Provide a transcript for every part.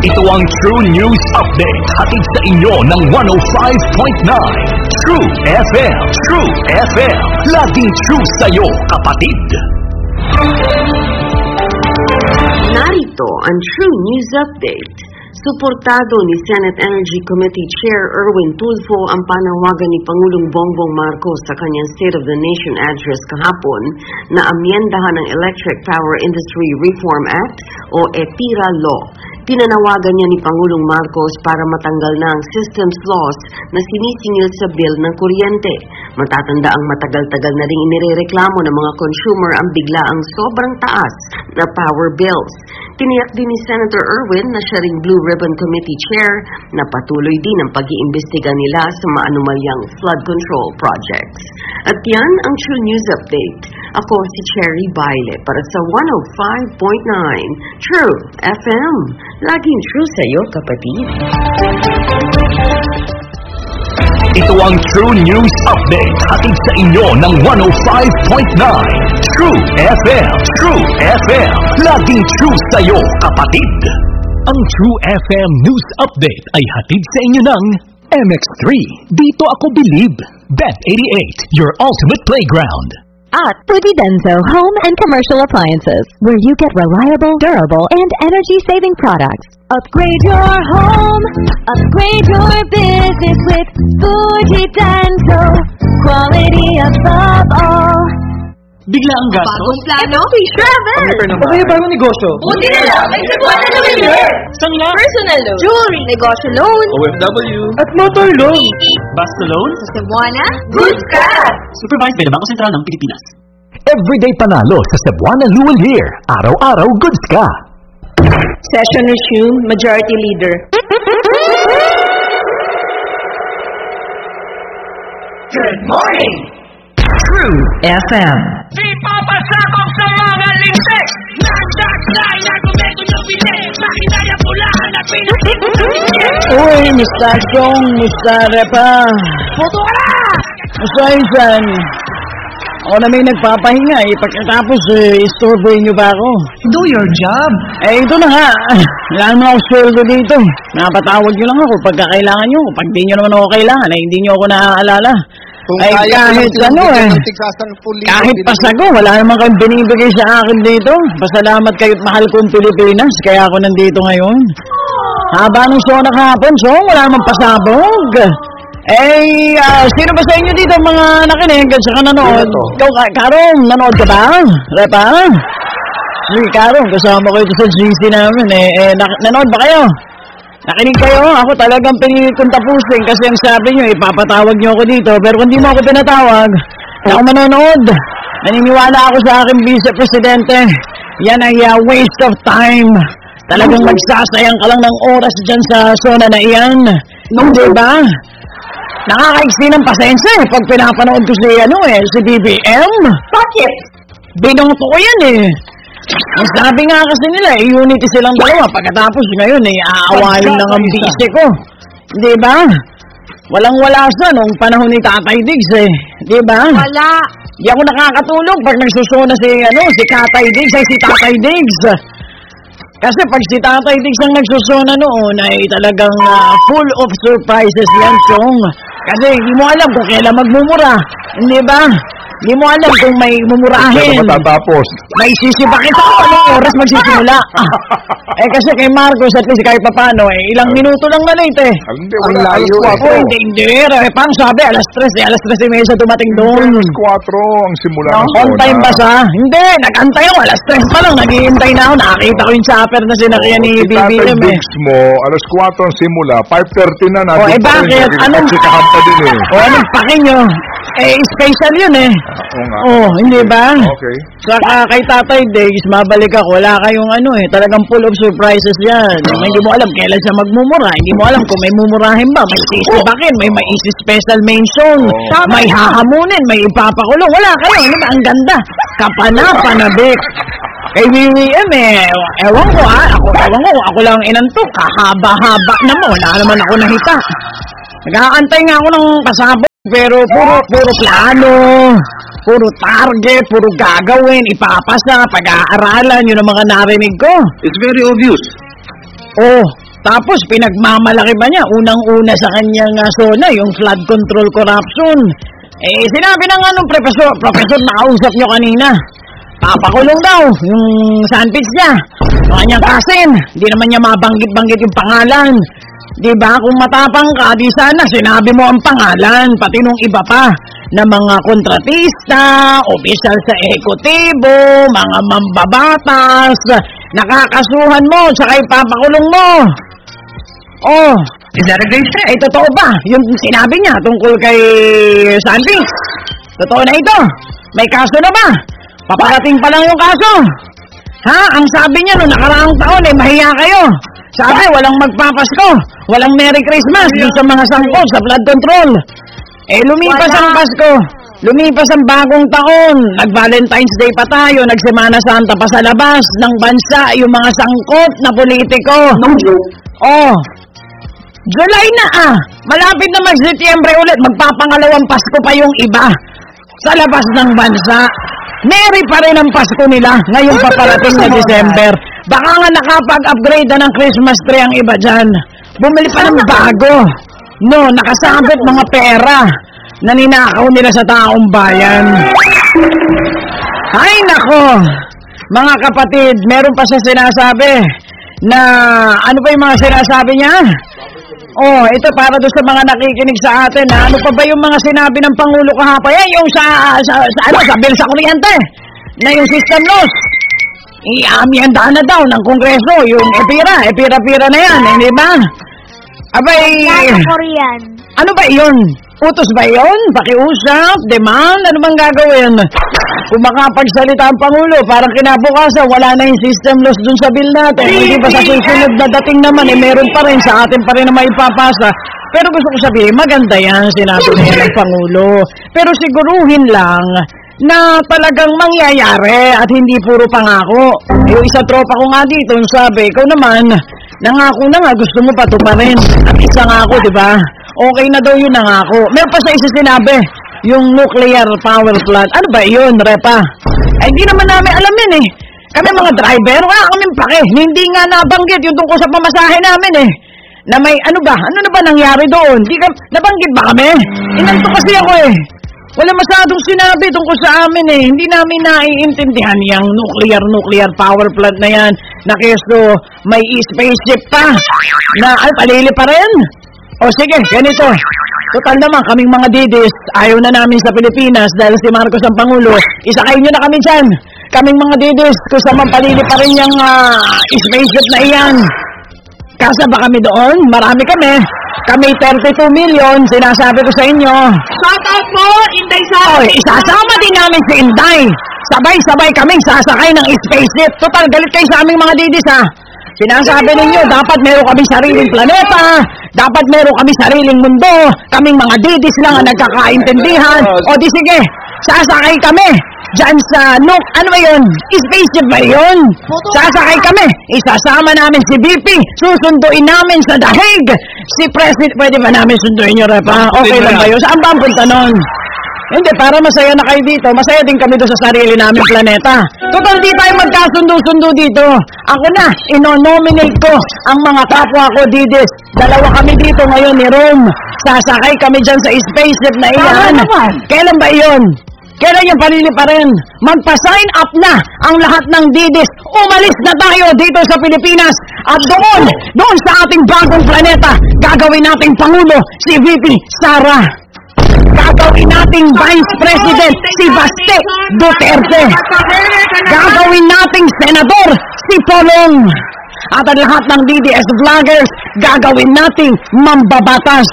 Ito ang True News Update, hatid sa inyo ng 105.9 True FM. True FM, laging true sa'yo, kapatid. Narito ang True News Update. Suportado ni Senate Energy Committee Chair Erwin Tulfo ang panawagan ni Pangulong Bongbong Marcos sa kanyang State of the Nation address kahapon na amyendahan ang Electric Power Industry Reform Act o EPIRA Law. Pinanawagan niya ni Pangulong Marcos para matanggal na ang systems laws na sinisingil sa bill ng kuryente. Matatanda ang matagal-tagal na ring inirereklamo ng mga consumer ang biglaang sobrang taas na power bills. Tiniyak din ni Senator Erwin na siya ring Blue Ribbon Committee Chair na patuloy din ang pag-iimbestiga nila sa maanumalyang flood control projects. At yan ang True News Update. Ako si Cherry Baile para sa 105.9 True FM. Laging true sa'yo, kapatid. Ito ang True News Update, hatid sa inyo ng 105.9 True FM. True FM, laging true sa'yo, kapatid. Ang True FM News Update ay hatid sa inyo ng MX3. Dito ako believe. Bet88, your ultimate playground. At Pudidenso Home and Commercial Appliances, where you get reliable, durable, and energy-saving products. Upgrade your home, upgrade your business with Pudidenso. Quality above all. Bigla ang gasto? Bagong plano? Travel! O kaya bagong negosyo? Buti na lang, may Cebuana na Lumiere! Saan nga? Personal loan, jewelry, negosyo loan, OFW. At motor loan. Basta loan? sa Cebuana, goods ka! Supervised by the Bangko Sentral ng Pilipinas. Everyday panalo sa Cebuana Luwalier. Araw-araw goods ka. Session resumed, majority leader. Good morning! True FM. Di papasakop sa mga lintik. Nagdaslay na gumento ng bilis. Makinaya pulahan at pinag-ibig. Uy, Mr. Chong, Mr. Repa. Puto ka na! Masayin. Ako na may nagpapahinga eh. Pagkatapos istorboy niyo ba ako? Do your job. Ito na nga. Wala naman ako sweldo dito. Napatawag niyo lang ako pagka kailangan niyo. Pag di niyo naman ako kailangan, hindi niyo ako naaalala. Ay, kahit ano kahit pasago, wala naman kayong binibigay sa akin dito. Pasalamat kayo't mahal kong Pilipinas, kaya ako nandito ngayon. Haba ng show na kahapon, so wala naman pasabog. Sino ba sa inyo dito mga nakinig at saka nanood? Ikaw, Karong, nanood ka ba? Repa? Si Karong, kasama ko ito sa GC namin nanood ba kayo? Nakinig kayo, ako talagang pinilit kong tapusin kasi ang sabi nyo, ipapatawag nyo ako dito. Pero kung di mo ako pinatawag, ako manonood. Naniniwala ako sa aking vice-presidente. Yan ay waste of time. Talagang magsasayang ka lang ng oras dyan sa zona na iyan. Diba? Nakakaiksi ng pasensya pag pinapanood ko si BBM. Bakit? Binoto ko yan Ang sabi nga kasi nila, unity silang dalawa. Pagkatapos ngayon, aawayin lang ang bise ko. Diba? Walang-wala sa nung panahon ni Tatay Diggs Diba? Wala. Di ako nakakatulog pag nagsusuna si Tatay Diggs si Tatay Diggs. Kasi pag si Tatay Diggs ang nagsusuna noon ay talagang full of surprises yan, Chong. Kasi hindi mo alam kung kailan magmumura. Hindi ba? Hindi mo alam kung may mumurahin. Kaya matatapos. May sisibakin sa anong oras magsisimula. Kasi kay Marcos at least kahit papano ilang minuto lang na late Hindi, wala. Alas 4. Hindi. Paano sabi? Alas 3 alas 3 may isa dumating doon. Alas 4 ang simula ng On time ba sa? Hindi, nag-antay ako. Alas 3 pa lang, naghihintay na ako. Nakakita ko yung chopper na sinakyan ni BBM Diggs mo, alas 4 ang simula, 5:30 na bakit? Anong pa din anong paki nyo? Special yun hindi ba? Okay. Saka kay Tatay Diggs, mabalik ako. Wala kayong talagang full of surprises yan. Hindi mo alam kailan siya magmumura. Hindi mo alam kung may mumurahin ba. May sisibakin, may special mention. May hahamunin, may ipapakulong. Wala kayo. Ang ganda. Kapana-panabik. Kay BBM ewan ko ako lang inantok. Kahaba-haba naman. Wala naman ako nahita. Nag-aantay nga ako ng pasabog. Pero puro plano, puro target, puro gagawin, ipapasa, pag-aaralan, yun ang mga narinig ko. It's very obvious. Tapos pinagmamalaki pa niya, unang-una sa kanyang zona, yung flood control corruption. Sinabi ng professor na kausap niyo kanina, papakulong daw yung sandwich niya, yung kanyang kasin. Di naman niya mabanggit-banggit yung pangalan. Diba, kung matapang ka, di sana sinabi mo ang pangalan, pati nung iba pa, na mga kontratista, opisyal sa ehekutibo, mga mambabatas, nakakasuhan mo, saka ipapakulong mo. Oh, Is that a great threat? totoo ba? Yung sinabi niya tungkol kay Sandwich. Totoo na ito? May kaso na ba? Paparating pa lang yung kaso. Ha? Ang sabi niya noong nakaraang taon, mahiya kayo. Sabi, walang magpapasko, walang Merry Christmas dun sa mga sangkot sa flood control. Lumipas ang Pasko, lumipas ang bagong taon, nag-Valentine's Day pa tayo, nag-Semana Santa pa sa labas ng bansa, yung mga sangkot na politiko. Oh, July na malapit na mag-Setyembre ulit, magpapangalawang Pasko pa yung iba sa labas ng bansa. Merry pa rin ang Pasko nila ngayong paparating na December. Baka nga nakapag-upgrade na ng Christmas tree ang iba dyan. Bumili pa ng bago. No, nakasabit mga pera na ninakaw nila sa taong bayan. Ay nako, mga kapatid, meron pa siya sinasabi na ano pa yung mga sinasabi niya? Oh, ito para doon sa mga nakikinig sa atin. Ano pa ba yung mga sinabi ng Pangulo kahapon? Yung sa bill sa kuryente na yung system loss. Iamyanda na daw ng Kongreso yung epira na yan, hindi ba? Abay, ano ba yun? Utos ba yun? Pakiusap? Demand? Ano bang gagawin? Kung makapagsalita ang Pangulo, parang kinabukasan, wala na yung system loss dun sa bill natin. Hindi ba sa susunod na dating naman, meron pa rin, sa atin pa rin na maipapasa. Pero gusto ko sabihin, maganda yan, sinabi niya ng Pangulo. Pero siguruhin lang na talagang mangyayari at hindi puro pangako. Yung isa tropa ko nga dito, sabi, ikaw naman, nangako na nga, gusto mo patuparin. At isa nga ako, di ba? Okay na daw yun nangako. Meron pa sa isa sinabi, yung nuclear power plant. Ano ba yun, Repa? Hindi naman namin alam yun eh. Kami mga driver, wala kaming pake. Hindi nga nabanggit yung tungkol sa pamasahe namin eh. Na may ano na ba nangyari doon? Nabanggit ba kami? Inanto kasi ako eh. Wala masyadong sinabi tungkol sa amin eh. Hindi namin naiintindihan yung nuclear power plant na yan. Na keso may spaceship pa. Na palili pa rin. O sige, ganito. Total naman, kaming mga didis, ayaw na namin sa Pilipinas dahil si Marcos ang Pangulo. Isakay nyo na kami dyan. Kaming mga didis, kung sa mampalili pa rin yung spaceship na iyan. Kasa ba kami doon? Marami kami. Kami 32 million, sinasabi ko sa inyo. Shout out po, Inday Sa. Oy, isasama din namin si Inday. Sabay-sabay kaming sasakay ng spaceship. Total, galit kayo sa aming mga didis ha. Sinasabi ninyo, dapat meron kaming sariling planeta, dapat meron kaming sariling mundo, kaming mga didis lang ang nagkakaintindihan. O di sige, sasakay kami dyan sa ano ba yun? Spaceship ba yun? Sasakay kami, isasama namin si BP, susunduin namin sa dahig. Si President, pwede ba namin sunduin nyo, Repa? Okay lang ba yun? Saan ba ang punta nun? Hindi, para masaya na kayo dito, masaya din kami doon sa sarili namin planeta. Total, di tayo magkasundo-sundo dito. Ako na, ino-nominate ko ang mga kapwa ko, didis. Dalawa kami dito ngayon ni Rome. Sasakay kami dyan sa spaceship na iyan. Kailan ba iyon? Kailan yung palili pa rin? Magpa-sign up na ang lahat ng didis. Umalis na tayo dito sa Pilipinas. At doon sa ating bagong planeta, gagawin nating Pangulo si VP Sara. Gagawin nating Vice President si Baste Duterte. Gagawin nating Senador si Polong. At ang lahat ng DDS vloggers, gagawin nating mambabatas.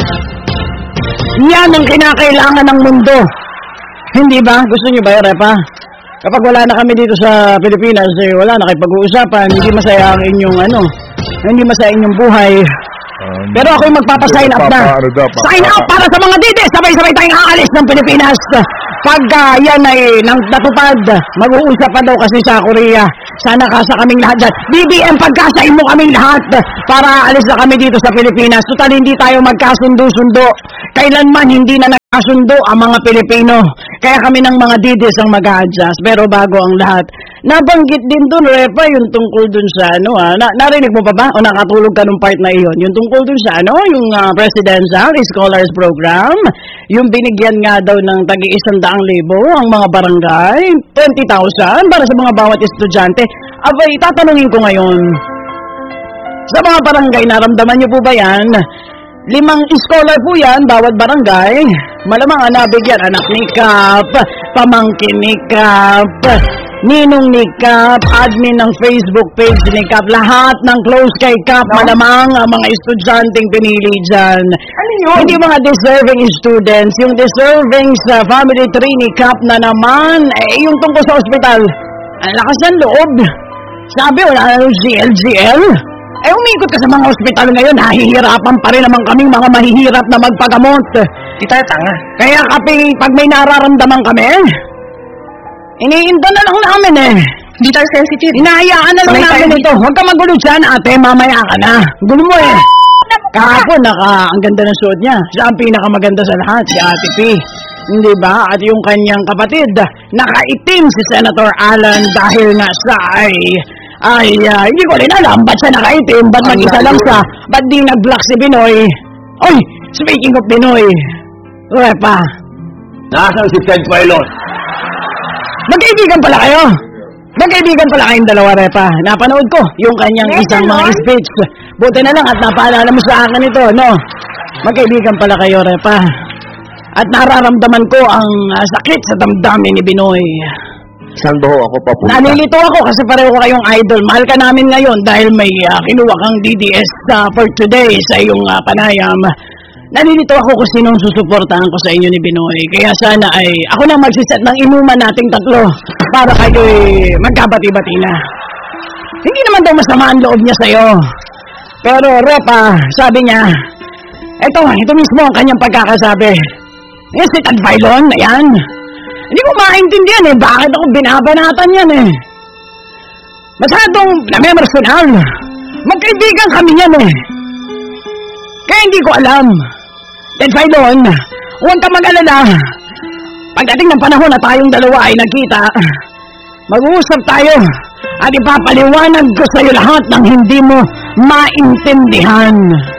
Yan ang kinakailangan ng mundo. Hindi ba? Gusto niyo ba, Repa? Kapag wala na kami dito sa Pilipinas, wala na kayo pag-uusapan, hindi masaya ang inyong hindi masaya inyong buhay. Pero ako'y magpapasign up na. Sign up para sa mga didis. Sabay-sabay tayong aalis ng Pilipinas. Pag yan ay natupad, mag-uusap pa daw kasi sa Korea. Sana kasa kaming lahat dyan. BBM, pagkasain mo kaming lahat para aalis na kami dito sa Pilipinas. Total, hindi tayo magkasundo-sundo. Kailanman hindi na Asundo ang mga Pilipino. Kaya kami ng mga didis ang mag-adjust. Pero bago ang lahat, nabanggit din dun, Repa, yung tungkol dun sa narinig mo pa ba? O nakatulog ka nung part na iyon? Yung tungkol dun sa yung Presidential Scholars Program, yung binigyan nga daw ng tagi-100,000 ang mga barangay, 20,000 para sa mga bawat estudyante. Abay, tatanungin ko ngayon, sa mga barangay, naramdaman niyo po ba yan? 5 scholar po yan, bawat barangay. Malamang nabigyan anak ni Kap, pamangkin ni Kap, ninong ni Kap, admin ng Facebook page ni Kap, lahat ng close kay Kap, malamang ang mga estudyanteng pinili dyan. Ano yun? Hindi mga deserving students, yung deserving sa family tree ni Kap na naman, yung tungkol sa ospital. Ang lakas ng loob. Sabi, wala na yung GL. Umikot ka sa mga ospital ngayon, hahihirapan pa rin naman kaming mga mahihirap na magpagamot. Di tayo tanga. Kaya pag may nararamdaman kami, iniinda na lang namin Di tayo sensitive. Hinahayaan na lang namin ito. Huwag ka magulo dyan, ate, mamaya ka na. Gulo mo Kahapon, ang ganda ng suot niya. Siya ang pinakamaganda sa lahat, si Ate P. Hindi ba? At yung kanyang kapatid, nakaitim si Senator Alan dahil nga siya hindi ko rin alam ba't siya nakaitim, ba't mag-isa lang siya, ba't di nag-black si Binoy. Oy, speaking of Binoy, Repa. Nasaan si Ted Filon? Magkaibigan pala kayo. Magkaibigan pala kayong dalawa, Repa. Napanood ko yung kanyang isang mga speech. Buti na lang at napaalala mo sa akin ito, no? Magkaibigan pala kayo, Repa. At nararamdaman ko ang sakit sa damdamin ni Binoy. Saan ba ako papunta? Nalilito ako kasi pareho ko kayong idol. Mahal ka namin ngayon dahil may kinuha kang DDS for today sa iyong panayam. Nalilito ako kung sinong susuportahan ko sa inyo ni Binoy. Kaya sana ay ako nang magsiset ng inuman nating tatlo para kayo'y magkabati-bati na. Hindi naman daw masama ang loob niya sa'yo. Pero Repa, sabi niya, ito mismo ang kanyang pagkakasabi. Yan si Ted Filon, ayan. Hindi ko maintindihan bakit ako binabanatan yan Masyadong personal. Magkaibigan kami yan Kaya hindi ko alam. Ted Filon, huwag ka mag-alala. Pagdating ng panahon na tayong dalawa ay nagkita, mag-uusap tayo at ipapaliwanag ko sa'yo lahat ng hindi mo maintindihan.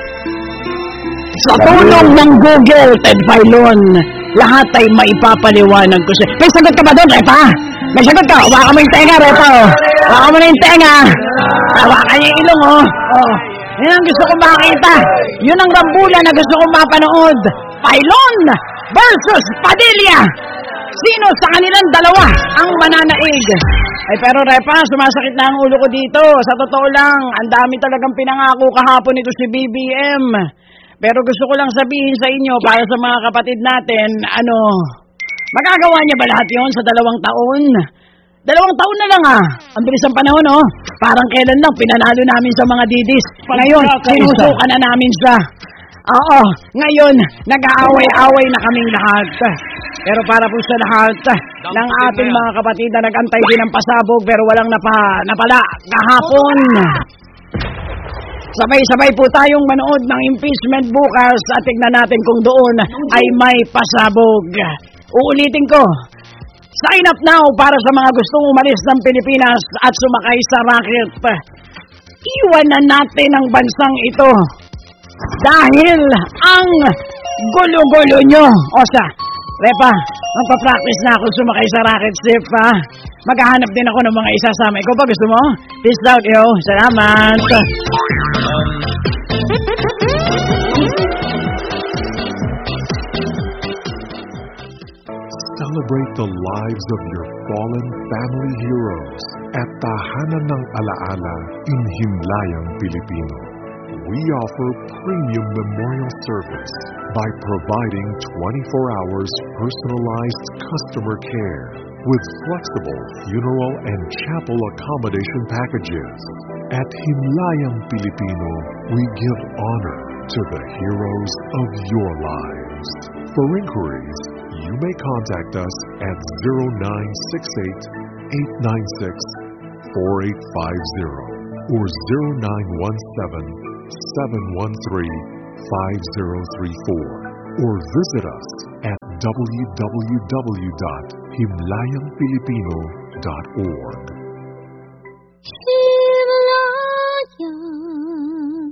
Sa tulong ng Google, Ted Filon, lahat ay maipapaliwanag ko sa'yo. May sagot ka ba doon, Repa? May sagot ka? Hawakan mo yung tenga, Repa, Hawakan mo na yung tenga. Hawakan niya yung ilong, Yan ang gusto kong makita. Yun ang rambulan na gusto kong mapanood. Filon versus Padilla. Sino sa kanilang dalawa ang mananaig? Pero Repa, sumasakit na ang ulo ko dito. Sa totoo lang, ang dami talagang pinangako kahapon ito si BBM. Pero gusto ko lang sabihin sa inyo para sa mga kapatid natin, magagawa niya ba lahat yon sa 2 taon? 2 taon na lang Ang bilis ng panahon Parang kailan lang pinanalo namin sa mga didis. Ngayon, sinusukan na namin siya. Oo, ngayon, nag-aaway-aaway na kaming lahat. Pero para po sa lahat ng ating mga kapatid na nag-antay din ng pasabog pero walang napala kahapon. Sabay-sabay po tayong manood ng impeachment bukas at tignan natin kung doon ay may pasabog. Uulitin ko, sign up now para sa mga gustong umalis ng Pilipinas at sumakay sa rocket. Iwan na natin ang bansang ito dahil ang gulo-gulo nyo. Repa, magpa-practice na ako sumakay sa rocket ship Maghahanap din ako ng mga isasama. Ikaw ba gusto mo? Peace out, yo. Salamat. Celebrate the lives of your fallen family heroes at Tahanan ng Alaala in Himlayang, Pilipino. We offer premium memorial service by providing 24 hours personalized customer care with flexible funeral and chapel accommodation packages. At Himlayang Pilipino, we give honor to the heroes of your lives. For inquiries, you may contact us at 0968-896-4850 or 0917-713-5034 or visit us at www.himlayangpilipino.org. Himlayang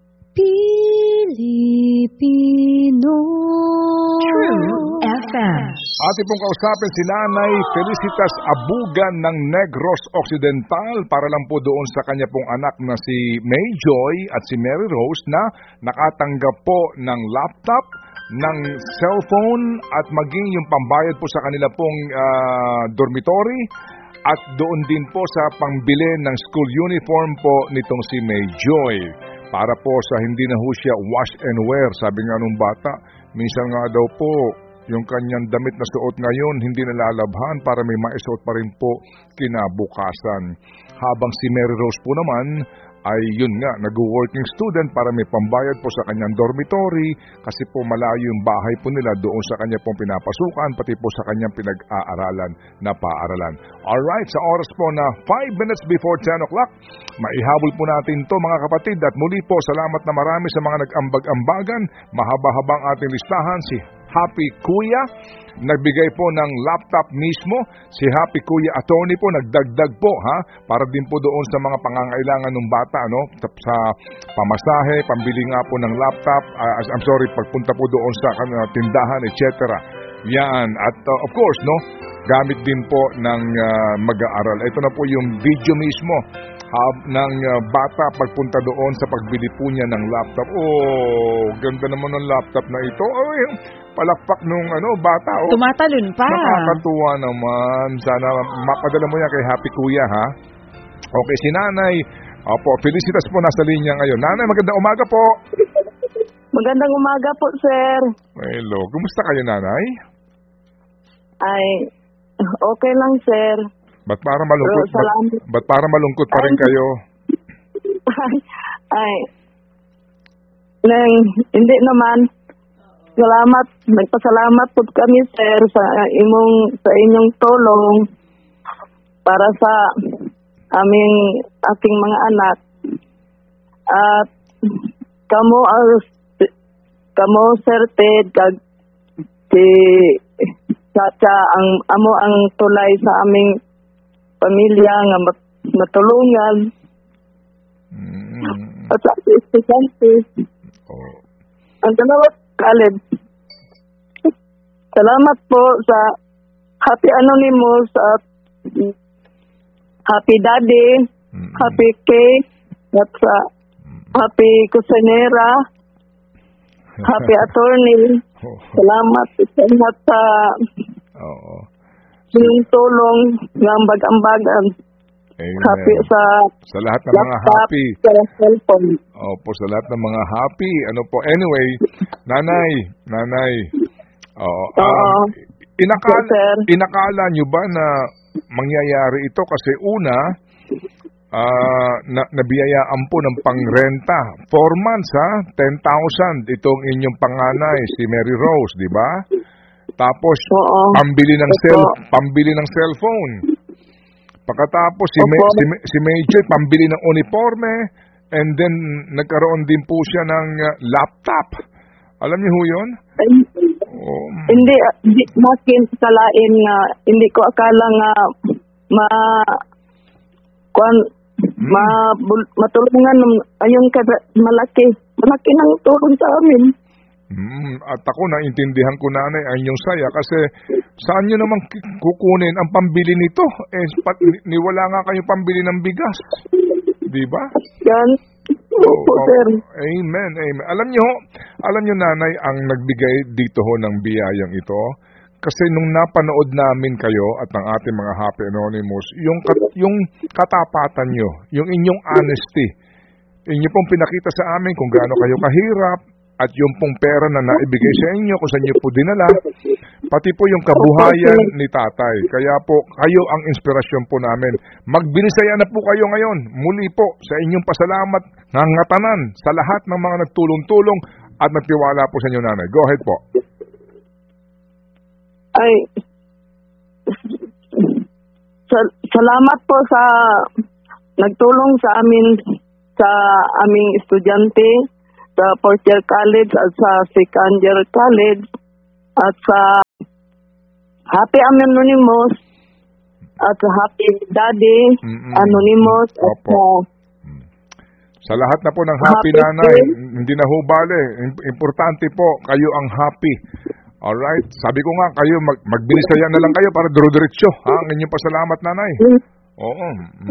Pilipino. True FM. Ating pong kausapin si Nanay Felicitas Abugan ng Negros Occidental para lang po doon sa kanya pong anak na si May Joy at si Mary Rose na nakatanggap po ng laptop, ng cellphone at maging yung pambayad po sa kanila pong dormitory at doon din po sa pangbili ng school uniform po nitong si May Joy. Para po sa hindi na ho siya wash and wear, sabi nga nung bata, minsan nga daw po, yung kanyang damit na suot ngayon, hindi nalalabhan para may maisuot pa rin po kinabukasan. Habang si Mary Rose po naman, ay yun nga, nag-working student para may pambayad po sa kanyang dormitory kasi po malayo yung bahay po nila doon sa kanya pong pinapasukan, pati po sa kanyang pinag-aaralan na paaralan. Alright, sa oras po na 5 minutes before 10 o'clock, maihabol po natin to mga kapatid at muli po salamat na marami sa mga nag-ambag-ambagan, mahaba-habang ating listahan si Happy Kuya, nagbigay po ng laptop mismo. Si Happy Kuya Attorney po, nagdagdag po para din po doon sa mga pangangailangan ng bata, no? Sa pamasahe, pambili nga po ng laptop, pagpunta po doon sa tindahan, etc. Yan, at of course, no? Gamit din po ng mag-aaral. Ito na po yung video mismo ng bata pagpunta doon sa pagbili po niya ng laptop. Oh, ganda naman ng laptop na ito. Ay, palakpak nung bata. Oh. Tumatalon pa. Nakakatuwa naman. Sana mapadala mo yan kay Happy Kuya, ha? Okay, si Nanay. Opo, Felicitas po nasa linya ngayon. Nanay, magandang umaga po. Magandang umaga po, sir. Hello. Kumusta kayo, Nanay? Ay, okay lang, sir. Ba't para malungkot? Ba't para malungkot pa rin kayo? Hindi naman. Salamat. Nagpasalamat po kami, sir, sa inyong tulong para sa aking mga anak. At kamo sir Ted, si Chacha ang tulay sa aming pamilya nga matulungan. At sa estudyante. Ang dalawat Caleb. Salamat po sa Happy Anonymous at Happy Daddy, Happy Cake, at sa Happy Kusinera, Happy Attorney. Salamat sa yung tulong ng bag-ambagan. Happy sa lahat ng mga happy. Sa cellphone. Opo, sa lahat ng mga happy. Anyway, Nanay. Inakala nyo ba na mangyayari ito? Kasi una, nabiyayaan po ng pangrenta. 4 months, 10,000 itong inyong panganay, si Mary Rose, di ba? Tapos, pambili ng cellphone. Pagkatapos, si Major, pambili ng uniforme, and then, nagkaroon din po siya ng laptop. Alam niyo ho yun? Hindi makin kalain nga, hindi ko akala nga matulungan ayun malaki ng tulong sa amin. At ako, naintindihan ko, Nanay, ang inyong saya kasi saan nyo naman kukunin ang pambili nito? Niwala nga kayo pambili ng bigas. Di ba? Yan. Opo, sir. Amen. Alam nyo, Nanay, ang nagbigay dito ho ng biyayang ito, kasi nung napanood namin kayo at ng ating mga Happy Anonymous, yung katapatan nyo, yung inyong honesty, inyo pong pinakita sa amin kung gaano kayo kahirap, at yung pong pera na naibigay sa inyo, kung saan nyo po dinala, pati po yung kabuhayan ni tatay. Kaya po, kayo ang inspirasyon po namin. Magbinisaya na po kayo ngayon. Muli po, sa inyong pasalamat, ngangatanan sa lahat ng mga nagtulong-tulong at nagtiwala po sa inyo, Nanay. Go ahead po. Ay, salamat po sa nagtulong sa aming estudyante, sa fourth year college at sa second year college. at sa Happy Anonymous, at sa Happy Daddy Anonymous, at Opo. Sa lahat na po ng happy Happy nanay, hindi na ho bale. Importante po, kayo ang happy. Alright? Sabi ko nga, kayo magbinisaya na lang kayo para duro-diretso. Ha? Ang inyong pasalamat, nanay. Oo.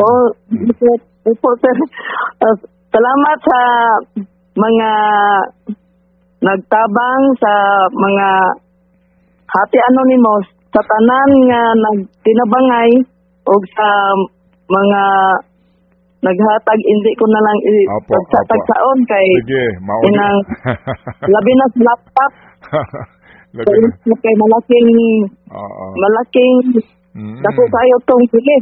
Sir. Salamat sa mga nagtabang, sa mga Happy Anonymous, sa tanan nga nagtinabangay, o sa mga naghatag, hindi ko na lang tagsaon kay sige, inang labi na sa laptop. Kay malaking dako kayo tong pilit.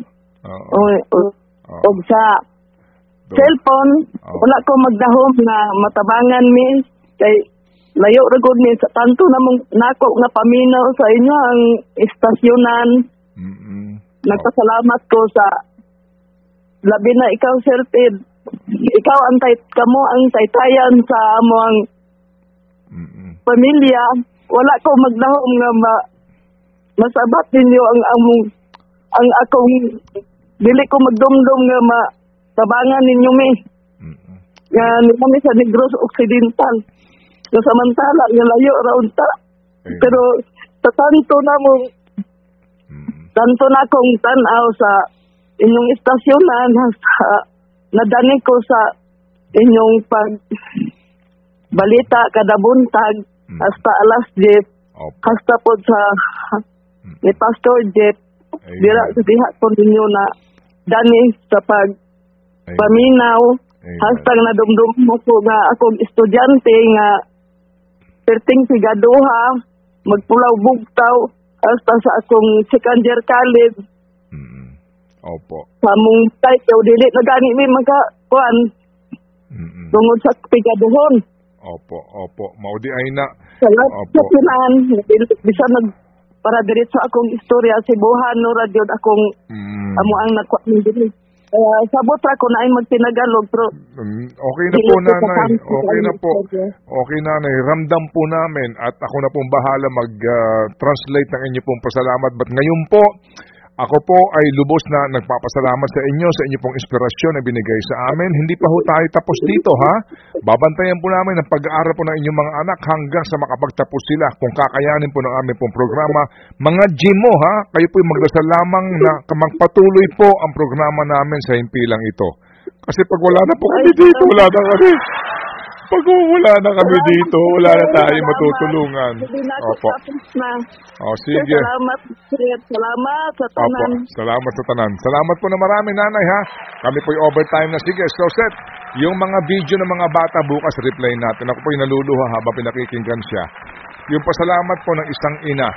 O sa cellphone, wala ko magdahom na matabangan mi kay layo ra gud ni sa tanto namong nako nga paminaw sa inyo ang istasyonan. Nagpasalamat ko sa labi na ikaw, Sir Ted. Ikaw kamo ang taytayan sa among pamilya. Wala ko magdahom nga masabat ninyo ang akong dili ko magdumdum nga tabangan ninyo mi. Nga kami sa Negros Occidental. Nga samantala nga layo ra unta. Pero sa tanto na akong tan-aw sa inyong istasyonan, nadani ko sa inyong balita kada buntag hasta alas 10, hasta po sa ni Pastor Jeff, diha po ninyo na dani sa paminaw, hasta nadumdum mo ko nga akong estudyante nga perting sigaduha, magpulaw bugtaw, hasta sa akong second year college. Opo. Sa mong type, dili na gani may magkakuan. Tungod sa pigaduhon. Opo. Maudi ay na. Salamat sa pinan. Bisa para diretso akong istorya si Buhan no radio akong amo ang nakuha din. Sabot ra ko na ay magtinagalog pero okay na po, nanay. Okay, nanay. Ramdam po namin at ako na pong bahala mag-translate ng inyo pong pasalamat. But ngayon po, ako po ay lubos na nagpapasalamat sa inyo, sa inyo pong inspirasyon na binigay sa amin. Hindi pa ho tayo tapos dito, ha? Babantayan po namin ang pag-aaral po ng inyong mga anak hanggang sa makapagtapos sila kung kakayanin po ng aming pong programa. Mga Gmo, ha? Kayo po magdasal lamang na magpatuloy po ang programa namin sa himpilang ito. Kasi pag wala na po kami dito, wala na kami. Pag wala na kami dito, wala na tayo matutulungan. Opo. Sige. Salamat sa tanan. Opo, salamat sa tanan. Salamat po na marami, nanay, ha? Kami po yung overtime na. Sige, so set. Yung mga video ng mga bata bukas, replay natin. Ako po yung naluluha habang pinakikinggan siya. Yung pasalamat po ng isang ina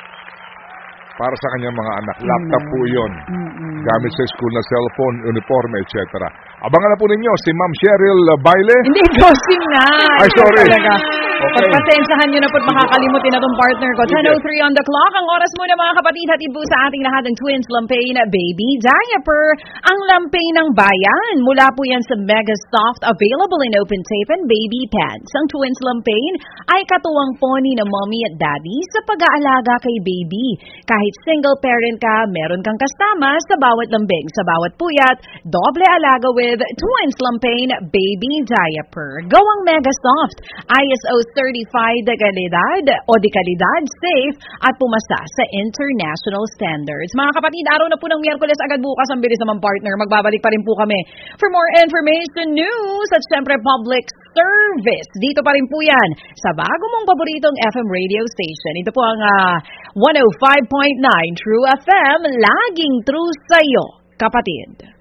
para sa kanyang mga anak. Laptop po yun. Gamit sa school na cellphone, uniforme, etc. Abangan na po ninyo si Ma'am Cheryl Baile. Hindi, ghosting na. Ay, sorry. Okay. Pagpasensyahan nyo na po makakalimutin na itong partner ko. 10:03 on the clock. Ang oras muna mga kapatid, hatid po sa ating lahat ng Twins Lampain Baby Diaper. Ang lampain ng bayan. Mula po yan sa Mega Soft, available in open tape and baby pants. Ang Twins Lampain ay katuwang pony na mommy at daddy sa pag-aalaga kay baby. Kahit single parent ka, meron kang kasama sa bawat lambing, sa bawat puyat, doble alaga with Twins Lampain Baby Diaper. Gawang Mega Soft, ISO certified de kalidad, safe, at pumasa sa international standards. Mga kapatid, araw na po ng Miyerkules, agad bukas ang bilis naman partner. Magbabalik pa rin po kami for more information, news, at syempre public service. Dito pa rin po yan sa bago mong paboritong FM radio station. Ito po ang 105.9 True FM, laging true sa'yo, kapatid.